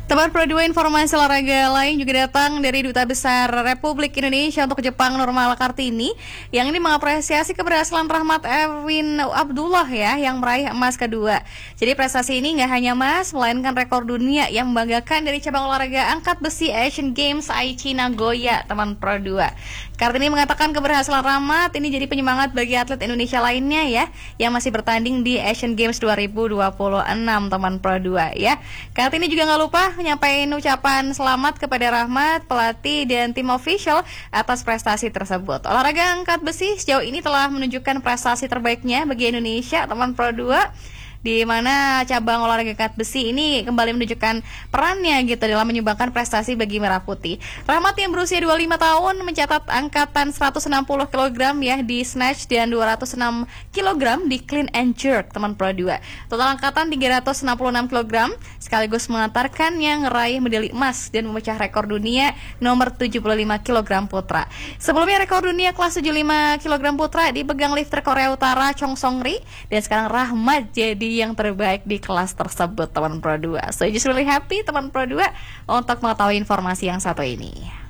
Teman Pro 2 informasi olahraga lain juga datang dari Duta Besar Republik Indonesia untuk Jepang Nurmala Kartini yang ini mengapresiasi keberhasilan Rahmat Erwin Abdullah ya yang meraih emas kedua. Jadi prestasi ini nggak hanya emas melainkan rekor dunia yang membanggakan dari cabang olahraga angkat besi Asian Games Aichi Nagoya, teman Pro 2. Kartini mengatakan keberhasilan Rahmat ini jadi penyemangat bagi atlet Indonesia lainnya ya yang masih bertanding di Asian Games 2026, teman Pro 2 ya. Kartini juga nggak lupa menyampaikan ucapan selamat kepada Rahmat, pelatih dan tim official atas prestasi tersebut. Olahraga angkat besi sejauh ini telah menunjukkan prestasi terbaiknya bagi Indonesia, teman Pro 2, di mana cabang olahraga angkat besi ini kembali menunjukkan perannya gitu dalam menyumbangkan prestasi bagi Merah Putih. Rahmat yang berusia 25 tahun mencatat angkatan 160 kg ya di snatch dan 206 kg di clean and jerk, teman Pro 2. Total angkatan 366 kg sekaligus mengantarkannya ngeraih medali emas dan memecah rekor dunia nomor 75 kg putra. Sebelumnya rekor dunia kelas 75 kg putra dipegang lifter Korea Utara Chong Song Ri dan sekarang Rahmat jadi yang terbaik di kelas tersebut, teman Pro 2. So just really happy teman Pro 2 untuk mengetahui informasi yang satu ini.